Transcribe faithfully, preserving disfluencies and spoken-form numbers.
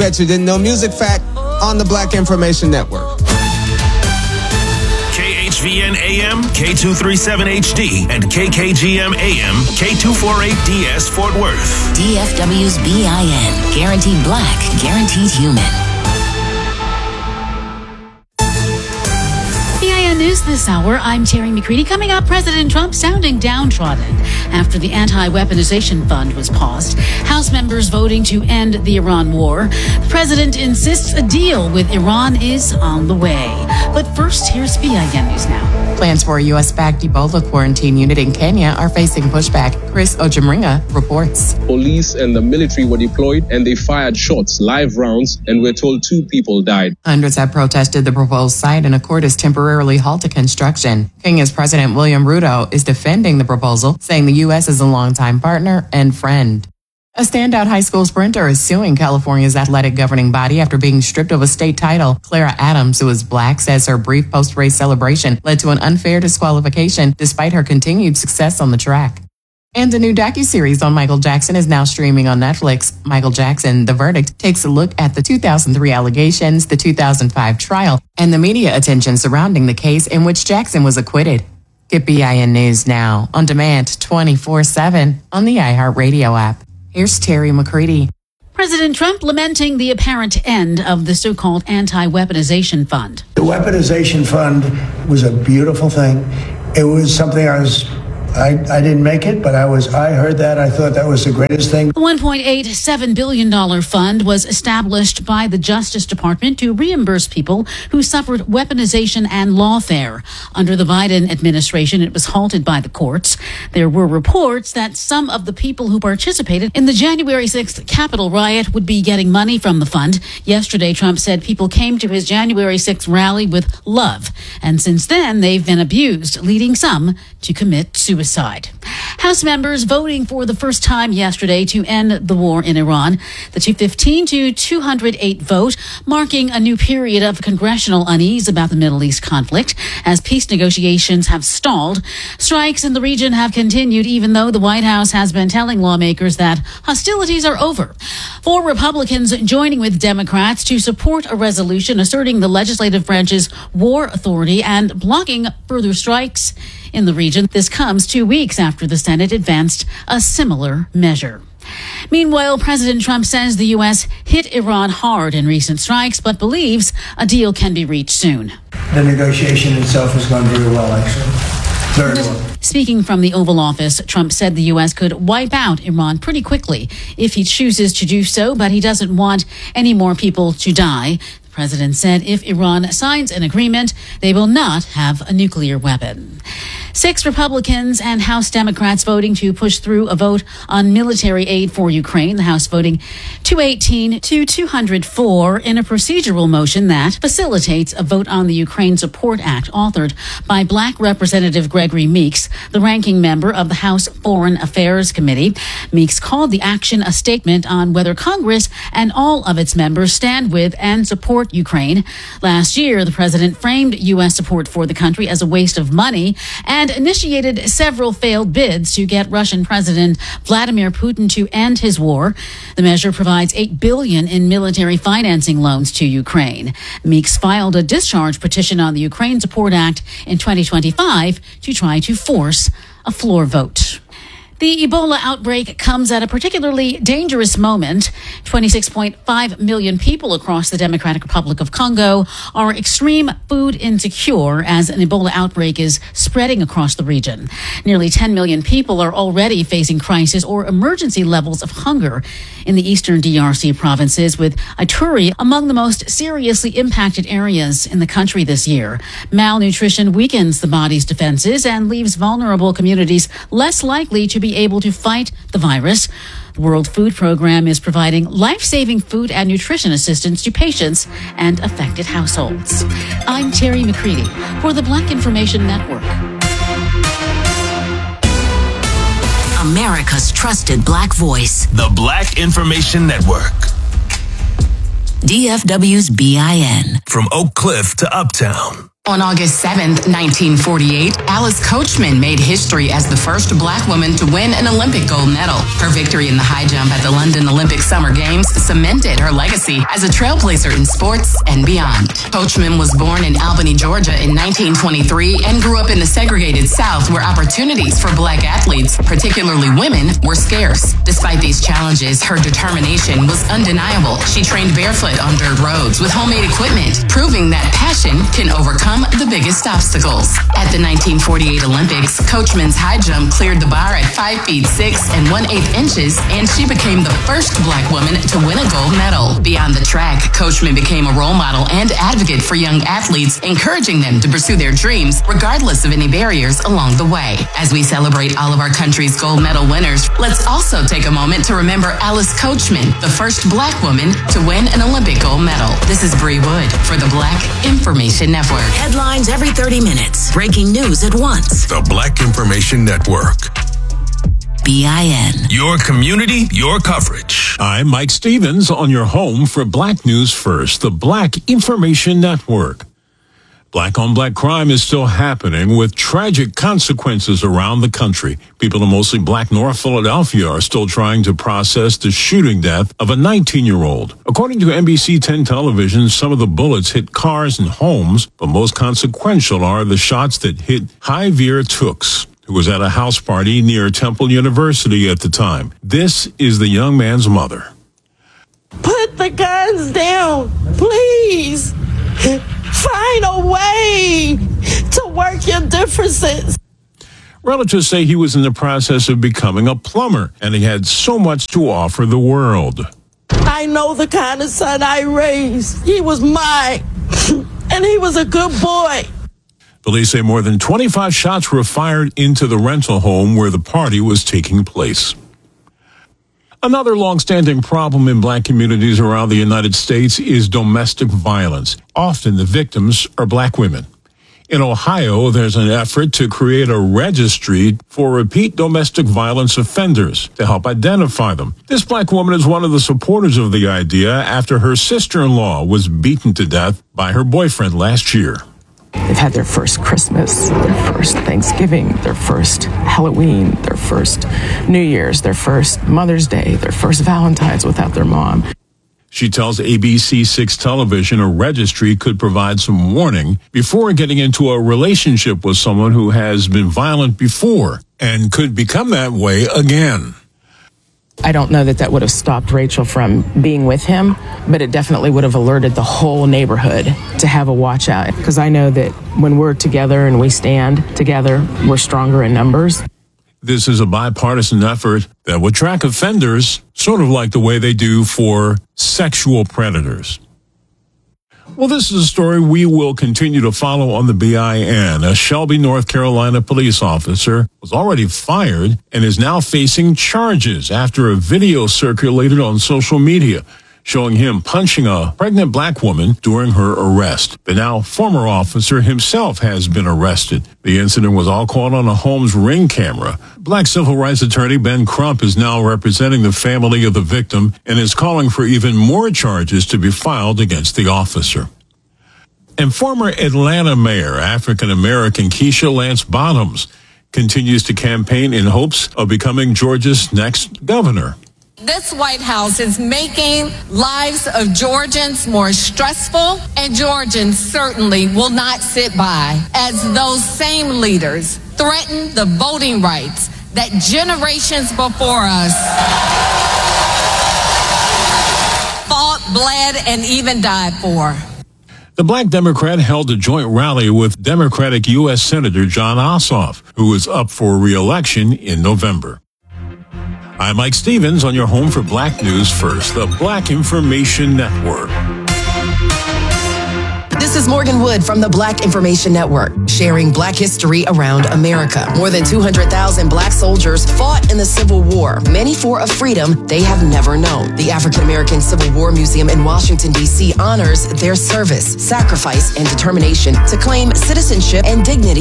Bet You Didn't Know Music Fact on the Black Information Network. K H V N A M, K two thirty-seven H D, and K K G M A M, K two forty-eight D S Fort Worth. D F W's B I N. Guaranteed Black, guaranteed human. News this hour. I'm Terry McCready. Coming up, President Trump sounding downtrodden after the anti-weaponization fund was paused. House members voting to end the Iran war. The president insists a deal with Iran is on the way. But first, here's B I N News Now. Plans for a U S-backed Ebola quarantine unit in Kenya are facing pushback. Chris Ojimringa reports. Police and the military were deployed and they fired shots, live rounds, and we're told two people died. Hundreds have protested the proposed site, and a court has temporarily halted construction. Kenya's President William Ruto is defending the proposal, saying the U S is a longtime partner and friend. A standout high school sprinter is suing California's athletic governing body after being stripped of a state title. Clara Adams, who is black, says her brief post-race celebration led to an unfair disqualification despite her continued success on the track. And a new docuseries on Michael Jackson is now streaming on Netflix. Michael Jackson, The Verdict, takes a look at the two thousand three allegations, the two thousand five trial, and the media attention surrounding the case in which Jackson was acquitted. Get B I N News now, on demand twenty-four seven on the iHeartRadio app. Here's Terry McCready. President Trump lamenting the apparent end of the so-called anti-weaponization fund. The weaponization fund was a beautiful thing. It was something I was I, I didn't make it, but I was. I heard that. I thought that was the greatest thing. The one point eight seven billion dollars fund was established by the Justice Department to reimburse people who suffered weaponization and lawfare. Under the Biden administration, it was halted by the courts. There were reports that some of the people who participated in the January sixth Capitol riot would be getting money from the fund. Yesterday, Trump said people came to his January sixth rally with love, and since then, they've been abused, leading some to commit suicide. Suicide. House members voting for the first time yesterday to end the war in Iran. The two fifteen to two hundred eight vote, marking a new period of congressional unease about the Middle East conflict as peace negotiations have stalled. Strikes in the region have continued, even though the White House has been telling lawmakers that hostilities are over. Four Republicans joining with Democrats to support a resolution asserting the legislative branch's war authority and blocking further strikes in the region. This comes two weeks after the Senate advanced a similar measure. Meanwhile, President Trump says the U S hit Iran hard in recent strikes, but believes a deal can be reached soon. The negotiation itself has gone very well, actually. Very well. Speaking from the Oval Office, Trump said the U S could wipe out Iran pretty quickly if he chooses to do so, but he doesn't want any more people to die. The president said if Iran signs an agreement, they will not have a nuclear weapon. Six Republicans and House Democrats voting to push through a vote on military aid for Ukraine. The House voting two eighteen to two hundred four in a procedural motion that facilitates a vote on the Ukraine Support Act authored by Black Representative Gregory Meeks, the ranking member of the House Foreign Affairs Committee. Meeks called the action a statement on whether Congress and all of its members stand with and support Ukraine. Last year, the president framed U S support for the country as a waste of money and initiated several failed bids to get Russian President Vladimir Putin to end his war. The measure provides eight billion dollars in military financing loans to Ukraine. Meeks filed a discharge petition on the Ukraine Support Act in twenty twenty-five to try to force a floor vote. The Ebola outbreak comes at a particularly dangerous moment. twenty-six point five million people across the Democratic Republic of Congo are extreme food insecure as an Ebola outbreak is spreading across the region. Nearly ten million people are already facing crisis or emergency levels of hunger in the eastern D R C provinces, with Ituri among the most seriously impacted areas in the country this year. Malnutrition weakens the body's defenses and leaves vulnerable communities less likely to be able to fight the virus. The World Food Program is providing life-saving food and nutrition assistance to patients and affected households. I'm Terry McCready for the Black Information Network. America's trusted Black voice. The Black Information Network. D F W's B I N. From Oak Cliff to Uptown. On August seventh, nineteen forty-eight, Alice Coachman made history as the first black woman to win an Olympic gold medal. Her victory in the high jump at the London Olympic Summer Games cemented her legacy as a trailblazer in sports and beyond. Coachman was born in Albany, Georgia in nineteen twenty-three and grew up in the segregated South where opportunities for black athletes, particularly women, were scarce. Despite these challenges, her determination was undeniable. She trained barefoot on dirt roads with homemade equipment, proving that passion can overcome the biggest obstacles. At the nineteen forty-eight Olympics, Coachman's high jump cleared the bar at five feet six and one eighth inches, and she became the first black woman to win a gold medal. Beyond the track, Coachman became a role model and advocate for young athletes, encouraging them to pursue their dreams regardless of any barriers along the way. As we celebrate all of our country's gold medal winners, let's also take a moment to remember Alice Coachman, the first black woman to win an Olympic gold medal. This is Bree Wood for the Black Information Network. Headlines every thirty minutes. Breaking news at once. The Black Information Network. B I N. Your community, your coverage. I'm Mike Stevens on your home for Black News First, the Black Information Network. Black on black crime is still happening with tragic consequences around the country. People in mostly black North Philadelphia are still trying to process the shooting death of a nineteen-year-old. According to N B C ten television, some of the bullets hit cars and homes, but most consequential are the shots that hit Javier Tooks, who was at a house party near Temple University at the time. This is the young man's mother. Put the guns down, please. Find a way to work your differences. Relatives say he was in the process of becoming a plumber, and he had so much to offer the world. I know the kind of son I raised. He was mine, and he was a good boy. Police say more than twenty-five shots were fired into the rental home where the party was taking place. Another long-standing problem in black communities around the United States is domestic violence. Often the victims are black women. In Ohio, there's an effort to create a registry for repeat domestic violence offenders to help identify them. This black woman is one of the supporters of the idea after her sister-in-law was beaten to death by her boyfriend last year. They've had their first Christmas, their first Thanksgiving, their first Halloween, their first New Year's, their first Mother's Day, their first Valentine's without their mom. She tells A B C six Television a registry could provide some warning before getting into a relationship with someone who has been violent before and could become that way again. I don't know that that would have stopped Rachel from being with him, but it definitely would have alerted the whole neighborhood to have a watch out. Because I know that when we're together and we stand together, we're stronger in numbers. This is a bipartisan effort that would track offenders, sort of like the way they do for sexual predators. Well, this is a story we will continue to follow on the B I N. A Shelby, North Carolina police officer was already fired and is now facing charges after a video circulated on social media showing him punching a pregnant black woman during her arrest. The now former officer himself has been arrested. The incident was all caught on a home's Ring camera. Black civil rights attorney Ben Crump is now representing the family of the victim and is calling for even more charges to be filed against the officer. And former Atlanta mayor, African-American Keisha Lance Bottoms, continues to campaign in hopes of becoming Georgia's next governor. This White House is making lives of Georgians more stressful, and Georgians certainly will not sit by as those same leaders threaten the voting rights that generations before us fought, bled, and even died for. The Black Democrat held a joint rally with Democratic U S Senator Jon Ossoff, who is up for re-election in November. I'm Mike Stevens on your home for Black News First, the Black Information Network. This is Morgan Wood from the Black Information Network, sharing Black history around America. More than two hundred thousand Black soldiers fought in the Civil War, many for a freedom they have never known. The African American Civil War Museum in Washington, D C honors their service, sacrifice, and determination to claim citizenship and dignity